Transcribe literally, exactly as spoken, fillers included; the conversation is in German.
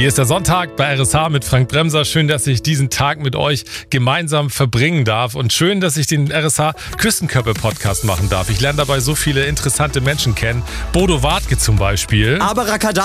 Hier ist der Sonntag bei R S H mit Frank Bremser. Schön, dass ich diesen Tag mit euch gemeinsam verbringen darf. Und schön, dass ich den R S H Küstenköppe-Podcast machen darf. Ich lerne dabei so viele interessante Menschen kennen. Bodo Wartke zum Beispiel. Aber